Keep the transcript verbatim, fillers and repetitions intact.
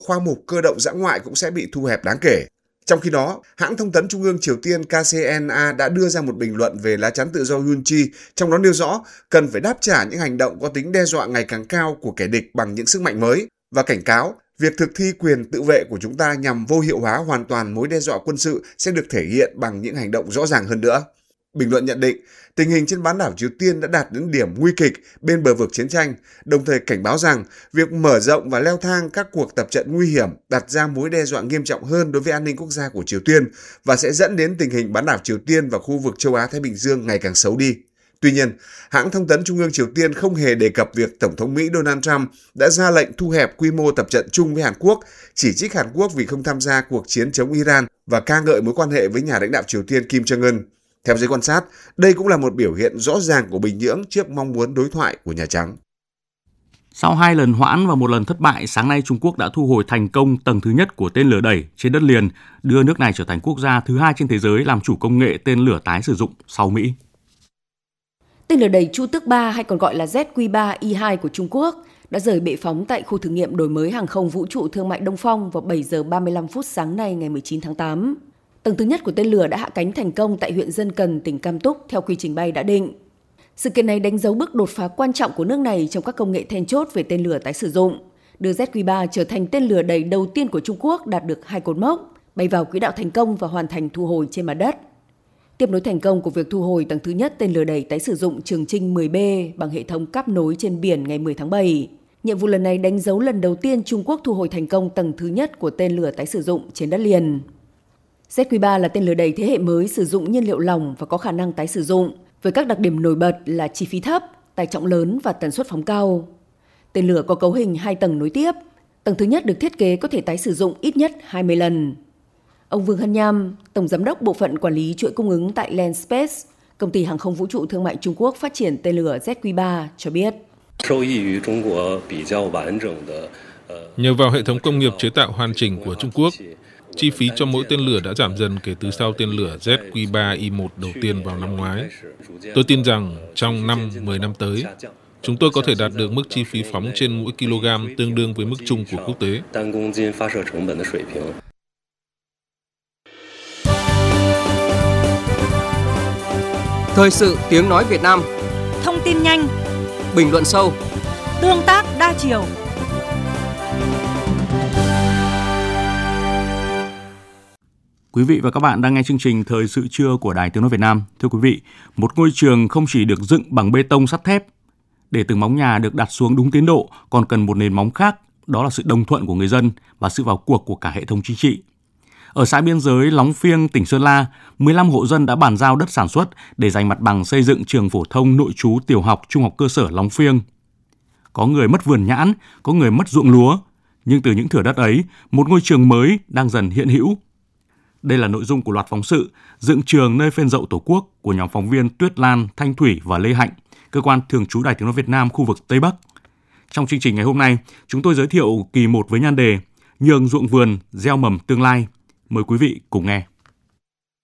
khoa mục cơ động dã ngoại cũng sẽ bị thu hẹp đáng kể. Trong khi đó, hãng thông tấn Trung ương Triều Tiên K C N A đã đưa ra một bình luận về lá chắn tự do Yunchi, trong đó nêu rõ cần phải đáp trả những hành động có tính đe dọa ngày càng cao của kẻ địch bằng những sức mạnh mới và cảnh cáo việc thực thi quyền tự vệ của chúng ta nhằm vô hiệu hóa hoàn toàn mối đe dọa quân sự sẽ được thể hiện bằng những hành động rõ ràng hơn nữa. Bình luận nhận định, tình hình trên bán đảo Triều Tiên đã đạt đến điểm nguy kịch bên bờ vực chiến tranh, đồng thời cảnh báo rằng việc mở rộng và leo thang các cuộc tập trận nguy hiểm đặt ra mối đe dọa nghiêm trọng hơn đối với an ninh quốc gia của Triều Tiên và sẽ dẫn đến tình hình bán đảo Triều Tiên và khu vực châu Á-Thái Bình Dương ngày càng xấu đi. Tuy nhiên, hãng thông tấn Trung ương Triều Tiên không hề đề cập việc Tổng thống Mỹ Donald Trump đã ra lệnh thu hẹp quy mô tập trận chung với Hàn Quốc, chỉ trích Hàn Quốc vì không tham gia cuộc chiến chống Iran và ca ngợi mối quan hệ với nhà lãnh đạo Triều Tiên Kim Jong-un. Theo giới quan sát, đây cũng là một biểu hiện rõ ràng của Bình Nhưỡng trước mong muốn đối thoại của Nhà Trắng. Sau hai lần hoãn và một lần thất bại, sáng nay Trung Quốc đã thu hồi thành công tầng thứ nhất của tên lửa đẩy trên đất liền, đưa nước này trở thành quốc gia thứ hai trên thế giới làm chủ công nghệ tên lửa tái sử dụng sau Mỹ. Tên lửa đẩy Chu Tước ba hay còn gọi là Z Q ba I hai của Trung Quốc đã rời bệ phóng tại khu thử nghiệm đổi mới hàng không vũ trụ thương mại Đông Phong vào bảy giờ ba mươi lăm phút sáng nay ngày mười chín tháng tám. Tầng thứ nhất của tên lửa đã hạ cánh thành công tại huyện Dân Cần, tỉnh Cam Túc theo quy trình bay đã định. Sự kiện này đánh dấu bước đột phá quan trọng của nước này trong các công nghệ then chốt về tên lửa tái sử dụng, đưa Z Q ba trở thành tên lửa đẩy đầu tiên của Trung Quốc đạt được hai cột mốc, bay vào quỹ đạo thành công và hoàn thành thu hồi trên mặt đất. Tiếp nối thành công của việc thu hồi tầng thứ nhất tên lửa đẩy tái sử dụng Trường Chinh mười B bằng hệ thống cáp nối trên biển ngày mười tháng bảy. Nhiệm vụ lần này đánh dấu lần đầu tiên Trung Quốc thu hồi thành công tầng thứ nhất của tên lửa tái sử dụng trên đất liền. Z Q ba là tên lửa đẩy thế hệ mới sử dụng nhiên liệu lỏng và có khả năng tái sử dụng, với các đặc điểm nổi bật là chi phí thấp, tải trọng lớn và tần suất phóng cao. Tên lửa có cấu hình hai tầng nối tiếp. Tầng thứ nhất được thiết kế có thể tái sử dụng ít nhất hai mươi lần. Ông Vương Hân Nham, Tổng Giám đốc Bộ phận Quản lý chuỗi cung ứng tại Landspace, công ty hàng không vũ trụ thương mại Trung Quốc phát triển tên lửa Z Q ba cho biết. Nhờ vào hệ thống công nghiệp chế tạo hoàn chỉnh của Trung Quốc, chi phí cho mỗi tên lửa đã giảm dần kể từ sau tên lửa Z Q ba I một đầu tiên vào năm ngoái. Tôi tin rằng trong năm mười năm tới, chúng tôi có thể đạt được mức chi phí phóng trên mỗi kg tương đương với mức chung của quốc tế. Thời sự tiếng nói Việt Nam. Thông tin nhanh, bình luận sâu, tương tác đa chiều. Quý vị và các bạn đang nghe chương trình Thời sự trưa của Đài Tiếng nói Việt Nam. Thưa quý vị, một ngôi trường không chỉ được dựng bằng bê tông sắt thép, để từng móng nhà được đặt xuống đúng tiến độ, còn cần một nền móng khác, đó là sự đồng thuận của người dân và sự vào cuộc của cả hệ thống chính trị. Ở xã biên giới Lóng Phiêng, tỉnh Sơn La, mười lăm hộ dân đã bàn giao đất sản xuất để dành mặt bằng xây dựng trường phổ thông nội trú tiểu học trung học cơ sở Lóng Phiêng. Có người mất vườn nhãn, có người mất ruộng lúa, nhưng từ những thửa đất ấy, một ngôi trường mới đang dần hiện hữu. Đây là nội dung của loạt phóng sự Dựng trường nơi phên dậu Tổ quốc của nhóm phóng viên Tuyết Lan, Thanh Thủy và Lê Hạnh, cơ quan thường trú Đài Tiếng nói Việt Nam khu vực Tây Bắc. Trong chương trình ngày hôm nay, chúng tôi giới thiệu kỳ một với nhan đề Nhường ruộng vườn, gieo mầm tương lai. Mời quý vị cùng nghe.